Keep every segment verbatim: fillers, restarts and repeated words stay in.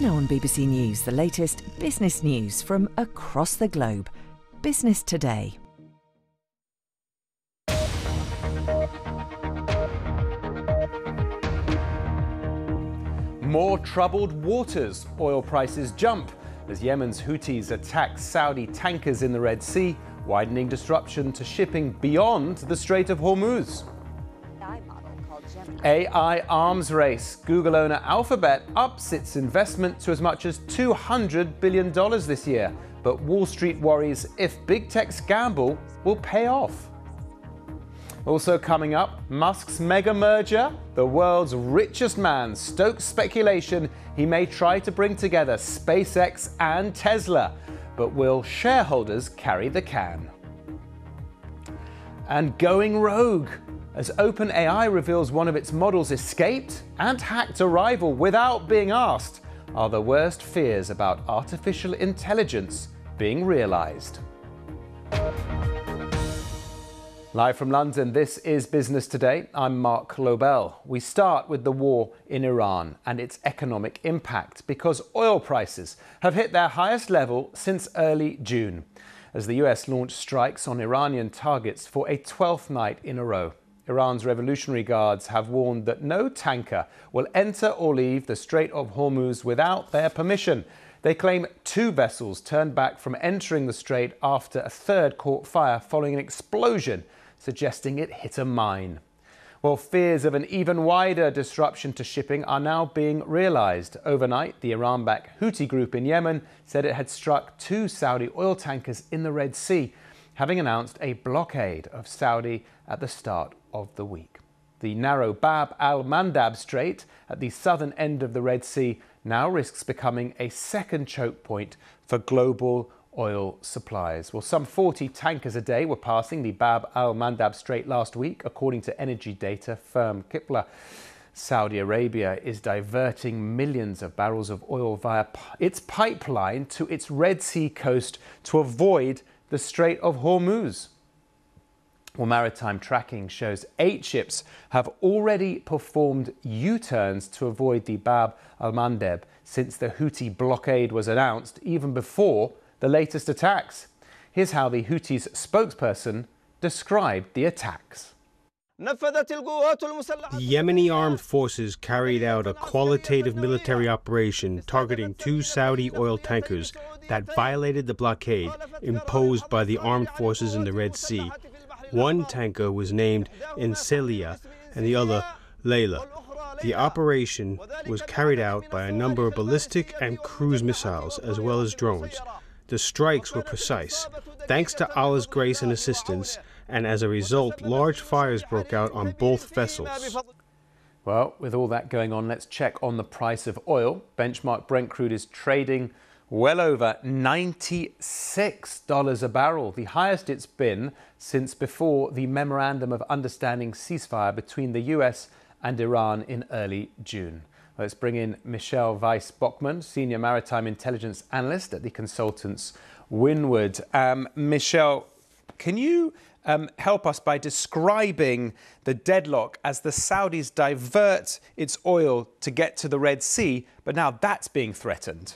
Now on B B C News, the latest business news from across the globe. Business Today. More troubled waters. Oil prices jump as Yemen's Houthis attack Saudi tankers in the Red Sea, widening disruption to shipping beyond the Strait of Hormuz. A I arms race. Google owner Alphabet ups its investment to as much as two hundred billion dollars this year. But Wall Street worries if big tech's gamble will pay off. Also coming up, Musk's mega merger. The world's richest man stokes speculation he may try to bring together SpaceX and Tesla. But will shareholders carry the can? And going rogue, as OpenAI reveals one of its models escaped and hacked a rival without being asked, are the worst fears about artificial intelligence being realized? Live from London, this is Business Today. I'm Mark Lobel. We start with the war in Iran and its economic impact because oil prices have hit their highest level since early June, as the U S launched strikes on Iranian targets for a twelfth night in a row. Iran's Revolutionary Guards have warned that no tanker will enter or leave the Strait of Hormuz without their permission. They claim two vessels turned back from entering the strait after a third caught fire following an explosion, suggesting it hit a mine. Well, fears of an even wider disruption to shipping are now being realized. Overnight, the Iran-backed Houthi group in Yemen said it had struck two Saudi oil tankers in the Red Sea, having announced a blockade of Saudi at the start of the week. The narrow Bab al-Mandab Strait at the southern end of the Red Sea now risks becoming a second choke point for global oil supplies. Well, some forty tankers a day were passing the Bab al-Mandab Strait last week, according to energy data firm Kpler. Saudi Arabia is diverting millions of barrels of oil via its pipeline to its Red Sea coast to avoid the Strait of Hormuz. Well, maritime tracking shows eight ships have already performed U-turns to avoid the Bab al-Mandeb since the Houthi blockade was announced, even before the latest attacks. Here's how the Houthis' spokesperson described the attacks. The Yemeni armed forces carried out a qualitative military operation targeting two Saudi oil tankers that violated the blockade imposed by the armed forces in the Red Sea. One tanker was named Encelia and the other Layla. The operation was carried out by a number of ballistic and cruise missiles as well as drones. The strikes were precise, thanks to Allah's grace and assistance, and as a result, large fires broke out on both vessels. Well, with all that going on, let's check on the price of oil. Benchmark Brent crude is trading well over ninety-six dollars a barrel, the highest it's been since before the Memorandum of Understanding ceasefire between the U S and Iran in early June. Let's bring in Michelle Weiss-Bockmann, Senior Maritime Intelligence Analyst at the consultants Windward. Um, Michelle, can you um, help us by describing the deadlock as the Saudis divert its oil to get to the Red Sea, but now that's being threatened?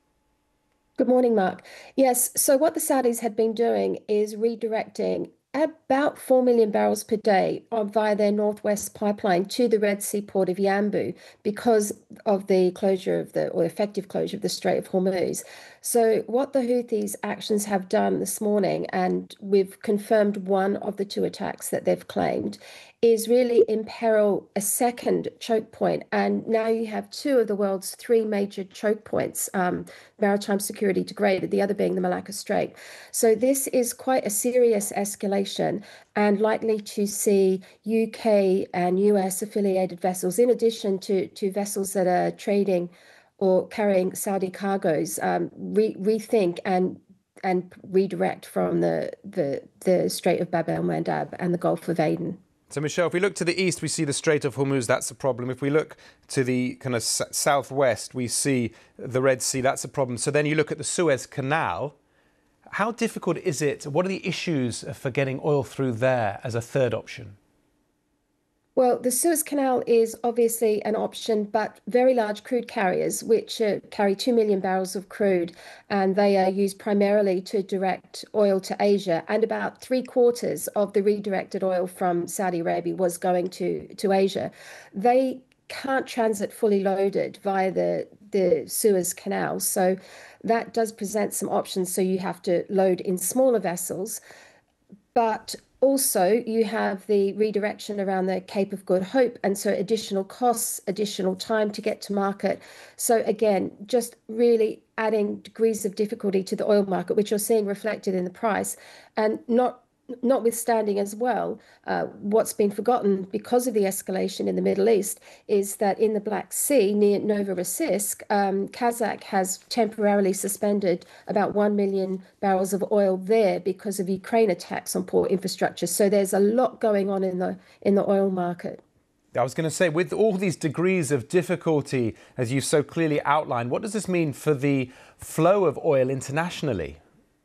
Good morning, Mark. Yes, so what the Saudis had been doing is redirecting about four million barrels per day on, via their northwest pipeline to the Red Sea port of Yanbu because of the closure of the, or effective closure of the Strait of Hormuz. So what the Houthis' actions have done this morning, and we've confirmed one of the two attacks that they've claimed, is really imperil a second choke point. And now you have two of the world's three major choke points, um, maritime security degraded, the other being the Malacca Strait. So this is quite a serious escalation and likely to see U K and U S affiliated vessels, in addition to, to vessels that are trading or carrying Saudi cargoes, um, re- rethink and and redirect from the, the, the Strait of Bab el-Mandab and the Gulf of Aden. So, Michelle, if we look to the east, we see the Strait of Hormuz. That's a problem. If we look to the kind of s- southwest, we see the Red Sea. That's a problem. So then you look at the Suez Canal. How difficult is it? What are the issues for getting oil through there as a third option? Well, the Suez Canal is obviously an option, but very large crude carriers, which uh, carry two million barrels of crude, and they are used primarily to direct oil to Asia. And about three quarters of the redirected oil from Saudi Arabia was going to, to Asia. They can't transit fully loaded via the, the Suez Canal. So that does present some options. So you have to load in smaller vessels. But also, you have the redirection around the Cape of Good Hope, and so additional costs, additional time to get to market. So again, just really adding degrees of difficulty to the oil market, which you're seeing reflected in the price, and not notwithstanding as well, uh, what's been forgotten because of the escalation in the Middle East is that in the Black Sea near Novorossiysk, um, Kazakh has temporarily suspended about one million barrels of oil there because of Ukraine attacks on port infrastructure. So there's a lot going on in the in the oil market. I was going to say, with all these degrees of difficulty, as you've so clearly outlined, what does this mean for the flow of oil internationally?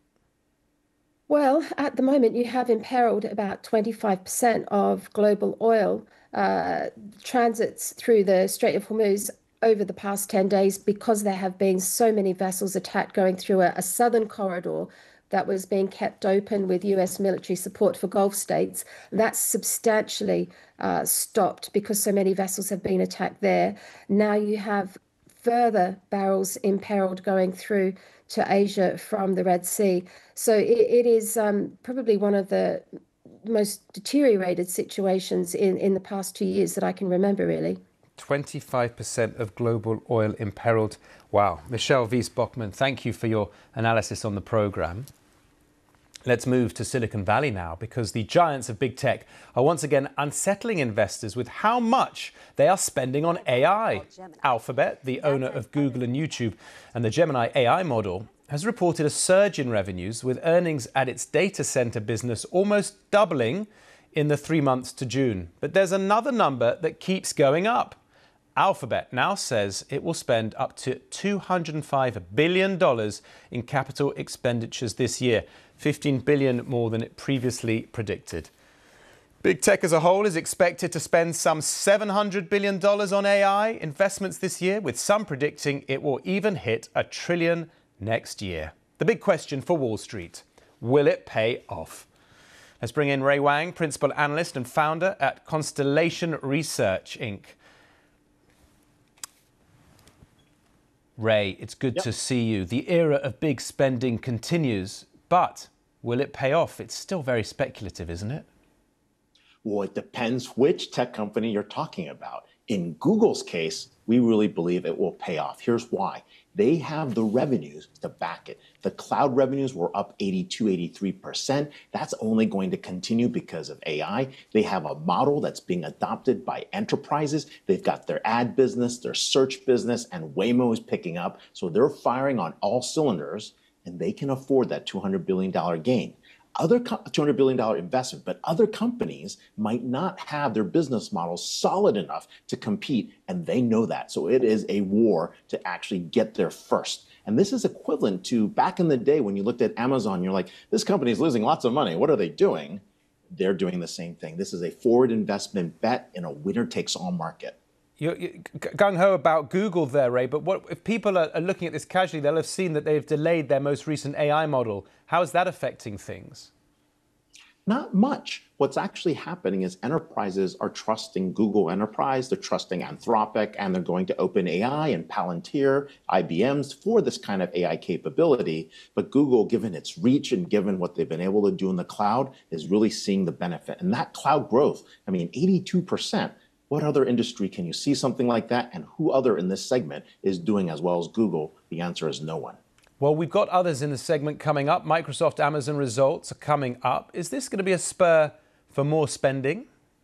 Well, at the moment, you have imperiled about twenty-five percent of global oil uh, transits through the Strait of Hormuz over the past ten days because there have been so many vessels attacked going through a, a southern corridor that was being kept open with U S military support for Gulf states. That's substantially uh, stopped because so many vessels have been attacked there. Now you have further barrels imperiled going through to Asia from the Red Sea. So it, it is um, probably one of the most deteriorated situations in, in the past two years that I can remember, really. twenty-five percent of global oil imperiled. Wow. Michelle Wies-Bachmann, thank you for your analysis on the programme. Let's move to Silicon Valley now, because the giants of big tech are once again unsettling investors with how much they are spending on A I. Alphabet, the owner of Google and YouTube, and the Gemini A I model, has reported a surge in revenues, with earnings at its data center business almost doubling in the three months to June. But there's another number that keeps going up. Alphabet now says it will spend up to two hundred five billion dollars in capital expenditures this year, fifteen billion dollars more than it previously predicted. Big tech as a whole is expected to spend some seven hundred billion dollars on A I investments this year, with some predicting it will even hit a trillion next year. The big question for Wall Street: will it pay off? Let's bring in Ray Wang, principal analyst and founder at Constellation Research, Incorporated. Ray, it's good yep. to see you. The era of big spending continues, but will it pay off? It's still very speculative, isn't it? Well, it depends which tech company you're talking about. In Google's case, we really believe it will pay off. Here's why. They have the revenues to back it. The cloud revenues were up eighty-two, eighty-three percent. That's only going to continue because of A I. They have a model that's being adopted by enterprises. They've got their ad business, their search business, and Waymo is picking up. So they're firing on all cylinders, and they can afford that two hundred billion dollars gain. Other two hundred billion dollars investment, but other companies might not have their business models solid enough to compete, and they know that. So it is a war to actually get there first. And this is equivalent to back in the day when you looked at Amazon, you're like, this company is losing lots of money. What are they doing? They're doing the same thing. This is a forward investment bet in a winner-takes-all market. You're, you're gung-ho about Google there, Ray, but what if people are, are looking at this casually, they'll have seen that they've delayed their most recent A I model. How is that affecting things? Not much. What's actually happening is enterprises are trusting Google Enterprise, they're trusting Anthropic, and they're going to OpenAI and Palantir, I B Ms for this kind of A I capability. But Google, given its reach and given what they've been able to do in the cloud, is really seeing the benefit. And that cloud growth, I mean, eighty-two percent. What other industry can you see something like that? And who other in this segment is doing as well as Google? The answer is no one. Well, we've got others in the segment coming up. Microsoft, Amazon results are coming up. Is this going to be a spur for more spending?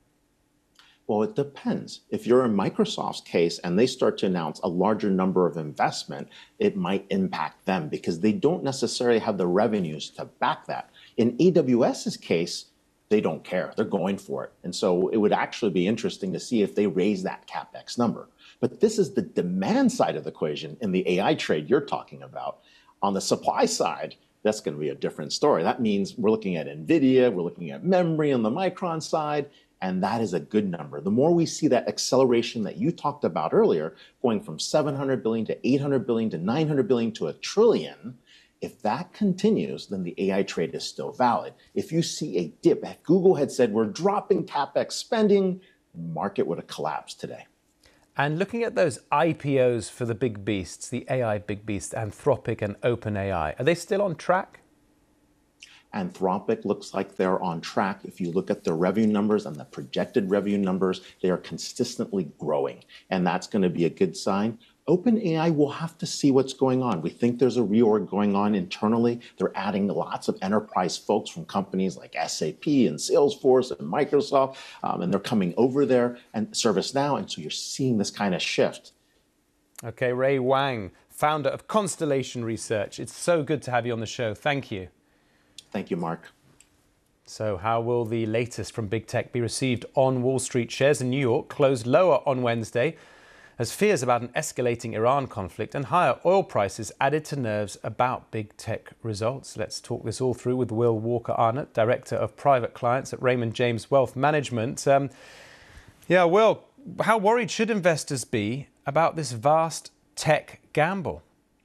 Well, it depends. If you're in Microsoft's case and they start to announce a larger number of investment, it might impact them because they don't necessarily have the revenues to back that. In AWS's case, they don't care. They're going for it. And so it would actually be interesting to see if they raise that CapEx number. But this is the demand side of the equation in the A I trade you're talking about. On the supply side, that's going to be a different story. That means we're looking at NVIDIA, we're looking at memory on the Micron side, And that is a good number. The more we see that acceleration that you talked about earlier, going from seven hundred billion to eight hundred billion to nine hundred billion to a trillion, if that continues, then the A I trade is still valid. If you see a dip, if Google had said we're dropping CapEx spending, the market would have collapsed today. And looking at those I P Os for the big beasts, the A I big beasts, Anthropic and OpenAI, are they still on track? Anthropic looks like they're on track. If you look at the revenue numbers and the projected revenue numbers, they are consistently growing, and that's going to be a good sign. OpenAI will have to see what's going on. We think there's a reorg going on internally. They're adding lots of enterprise folks from companies like S A P and Salesforce and Microsoft, um, and they're coming over there and ServiceNow, and so you're seeing this kind of shift. Okay, Ray Wang, founder of Constellation Research. It's so good to have you on the show. Thank you. Thank you, Mark. So how will the latest from big tech be received on Wall Street? Shares in New York closed lower on Wednesday as fears about an escalating Iran conflict and higher oil prices added to nerves about big tech results. Let's talk this all through with Will Walker-Arnott, Director of Private Clients at Raymond James Wealth Management. Um, yeah, Will, how worried should investors be about this vast tech gamble?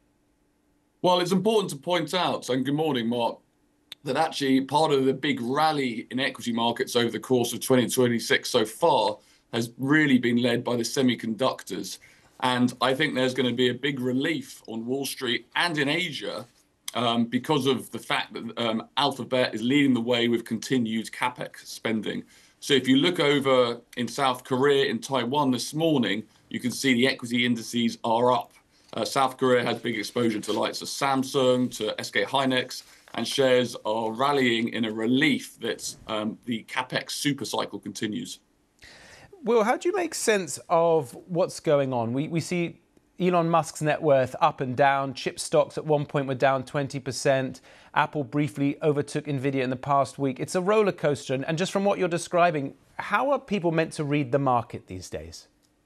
Well, it's important to point out, and good morning, Mark, that actually part of the big rally in equity markets over the course of twenty twenty-six so far has really been led by the semiconductors. And I think there's going to be a big relief on Wall Street and in Asia um, because of the fact that um, Alphabet is leading the way with continued CapEx spending. So if you look over in South Korea, in Taiwan this morning, you can see the equity indices are up. Uh, South Korea has big exposure to the likes of Samsung, to S K Hynix, and shares are rallying in a relief that um, the CapEx super cycle continues. Will, how do you make sense of what's going on? We, we see Elon Musk's net worth up and down. Chip stocks at one point were down twenty percent. Apple briefly overtook Nvidia in the past week. It's a roller coaster. And just from what you're describing, how are people meant to read the market these days?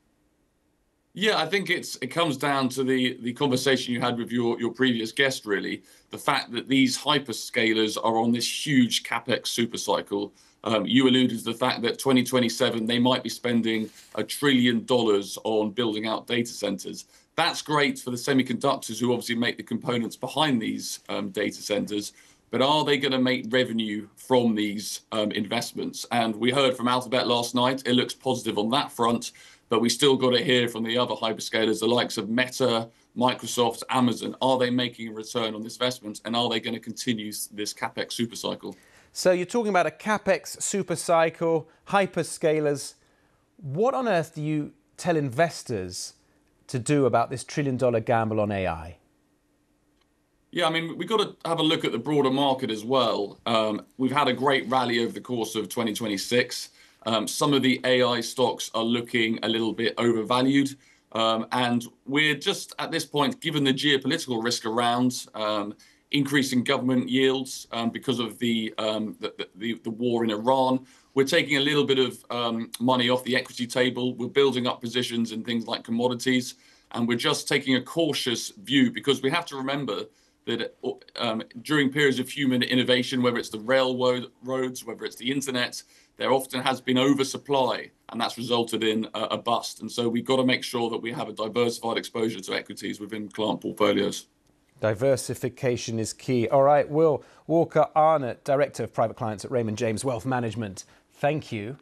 Yeah, I think it's it comes down to the the conversation you had with your your previous guest, really. The fact that these hyperscalers are on this huge CapEx super cycle. Um, you alluded to the fact that twenty twenty-seven, they might be spending a trillion dollars on building out data centers. That's great for the semiconductors who obviously make the components behind these um, data centers. But are they going to make revenue from these um, investments? And we heard from Alphabet last night. It looks positive on that front. But we still got to hear from the other hyperscalers, the likes of Meta, Microsoft, Amazon. Are they making a return on this investment? And are they going to continue this CapEx super cycle? So you're talking about a CapEx super cycle, hyperscalers. What on earth do you tell investors to do about this trillion dollar gamble on A I? Yeah, I mean, we've got to have a look at the broader market as well. Um, we've had a great rally over the course of twenty twenty-six. Um, some of the A I stocks are looking a little bit overvalued. Um, and we're just at this point, given the geopolitical risk around um, increasing government yields um, because of the, um, the, the, the war in Iran, we're taking a little bit of um, money off the equity table. We're building up positions in things like commodities. And we're just taking a cautious view because we have to remember that um, during periods of human innovation, whether it's the railroads, whether it's the internet, there often has been oversupply, and that's resulted in a, a bust. And so we've got to make sure that we have a diversified exposure to equities within client portfolios. Diversification is key. All right, Will Walker-Arnott, Director of Private Clients at Raymond James Wealth Management. Thank you.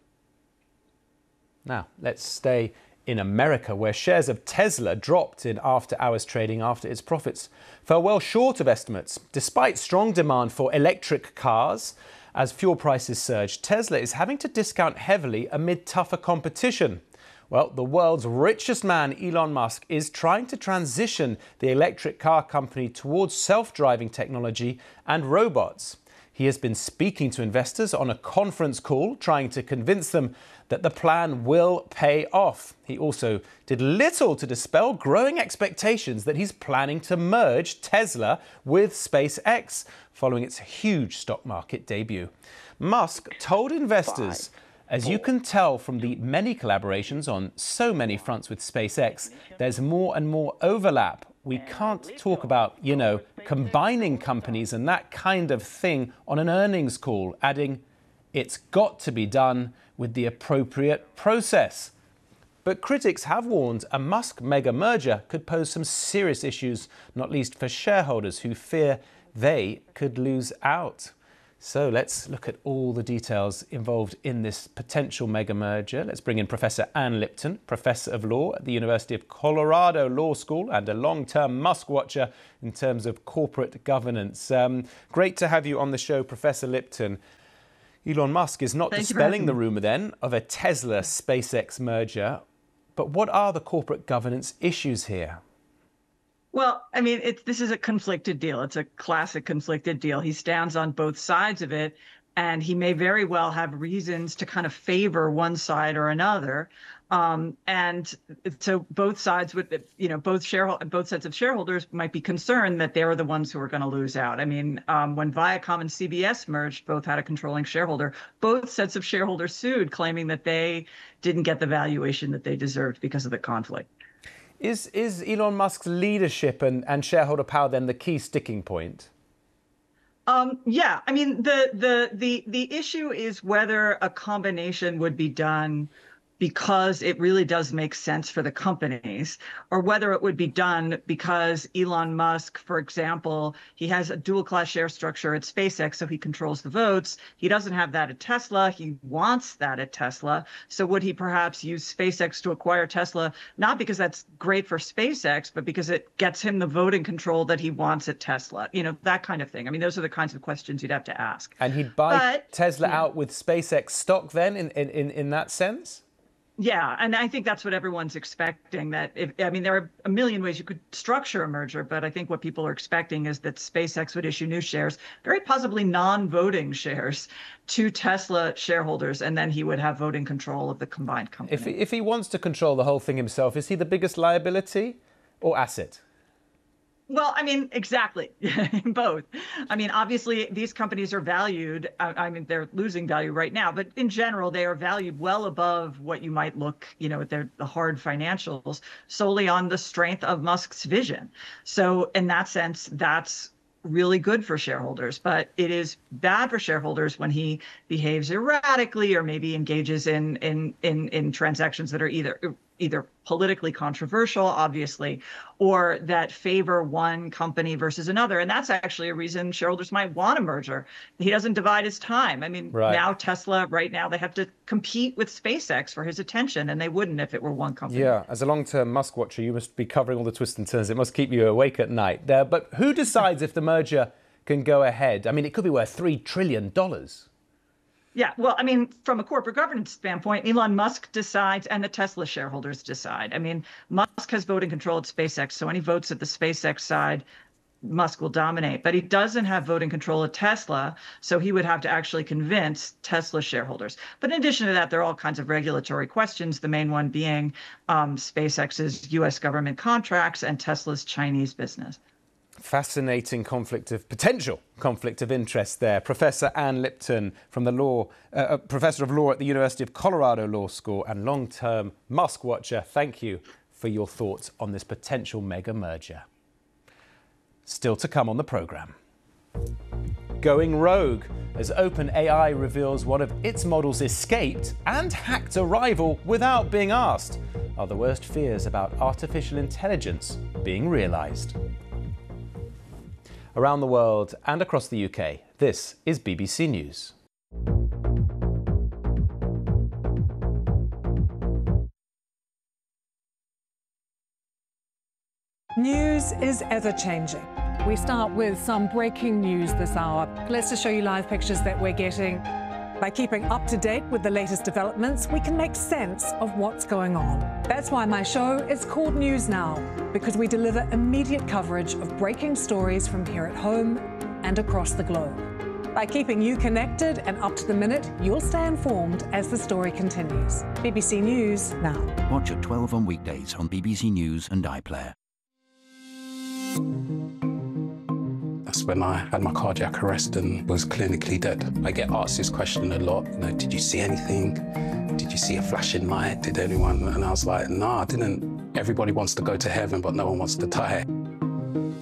Now, let's stay in America, where shares of Tesla dropped in after-hours trading after its profits fell well short of estimates. Despite strong demand for electric cars, as fuel prices surge, Tesla is having to discount heavily amid tougher competition. Well, the world's richest man, Elon Musk, is trying to transition the electric car company towards self-driving technology and robots. He has been speaking to investors on a conference call, trying to convince them that the plan will pay off. He also did little to dispel growing expectations that he's planning to merge Tesla with SpaceX following its huge stock market debut. Musk told investors, as you can tell from the many collaborations on so many fronts with SpaceX, there's more and more overlap. We can't talk about, you know, combining companies and that kind of thing on an earnings call, adding, It's got to be done with the appropriate process. But critics have warned a Musk mega merger could pose some serious issues, not least for shareholders who fear they could lose out. So let's look at all the details involved in this potential mega merger. Let's bring in Professor Anne Lipton, Professor of Law at the University of Colorado Law School and a long-term Musk watcher in terms of corporate governance. Um, great to have you on the show, Professor Lipton. Elon Musk is not Thank dispelling the rumour then of a Tesla-SpaceX merger. But what are the corporate governance issues here? Well, I mean, it's, this is a conflicted deal. It's a classic conflicted deal. He stands on both sides of it, and he may very well have reasons to kind of favor one side or another. Um, and so both sides would, you know, both shareholder, both sets of shareholders might be concerned that they're the ones who are going to lose out. I mean, um, when Viacom and C B S merged, both had a controlling shareholder. Both sets of shareholders sued, claiming that they didn't get the valuation that they deserved because of the conflict. Is, is Elon Musk's leadership and, and shareholder power then the key sticking point? Um, yeah, I mean, the, the, the, the issue is whether a combination would be done because it really does make sense for the companies, or whether it would be done because Elon Musk, for example, he has a dual class share structure at SpaceX, so he controls the votes. He doesn't have that at Tesla. He wants that at Tesla. So would he perhaps use SpaceX to acquire Tesla, not because that's great for SpaceX, but because it gets him the voting control that he wants at Tesla? You know, that kind of thing. I mean, those are the kinds of questions you'd have to ask. And he'd buy but, Tesla yeah. out with SpaceX stock then in, in, in that sense? Yeah, and I think that's what everyone's expecting. That if I mean, there are a million ways you could structure a merger, but I think what people are expecting is that SpaceX would issue new shares, very possibly non-voting shares, to Tesla shareholders, and then he would have voting control of the combined company. If he, if he wants to control the whole thing himself, is he the biggest liability or asset? Well, I mean, exactly, both. I mean, obviously, these companies are valued. I, I mean, they're losing value right now, but in general, they are valued well above what you might look, you know, at their the hard financials, solely on the strength of Musk's vision. So in that sense, that's really good for shareholders, but it is bad for shareholders when he behaves erratically or maybe engages in in in, in transactions that are either either politically controversial, obviously, or that favor one company versus another. And that's actually a reason shareholders might want a merger. He doesn't divide his time. I mean, right. now Tesla, right now, they have to compete with SpaceX for his attention, and they wouldn't if it were one company. Yeah, as a long-term Musk watcher, you must be covering all the twists and turns. It must keep you awake at night. Uh, but who decides if the merger can go ahead? I mean, it could be worth three trillion dollars. Yeah, well, I mean, from a corporate governance standpoint, Elon Musk decides and the Tesla shareholders decide. I mean, Musk has voting control at SpaceX, so any votes at the SpaceX side, Musk will dominate. But he doesn't have voting control at Tesla, so he would have to actually convince Tesla shareholders. But in addition to that, there are all kinds of regulatory questions, the main one being um, SpaceX's U S government contracts and Tesla's Chinese business. Fascinating conflict of potential conflict of interest there. Professor Anne Lipton from the law, uh, Professor of Law at the University of Colorado Law School and long-term Musk watcher. Thank you for your thoughts on this potential mega merger. Still to come on the programme. Going rogue as OpenAI reveals one of its models escaped and hacked a rival without being asked. Are the worst fears about artificial intelligence being realised? Around the world and across the U K, this is B B C News. News is ever-changing. We start with some breaking news this hour. Let's just show you live pictures that we're getting. By keeping up to date with the latest developments, we can make sense of what's going on. That's why my show is called News Now, because we deliver immediate coverage of breaking stories from here at home and across the globe. By keeping you connected and up to the minute, you'll stay informed as the story continues. B B C News Now. Watch at twelve on weekdays on B B C News and iPlayer. That's when I had my cardiac arrest and was clinically dead. I get asked this question a lot, you know, did you see anything? Did you see a flashing light? Did anyone? And I was like, no, I didn't. Everybody wants to go to heaven, but no one wants to die.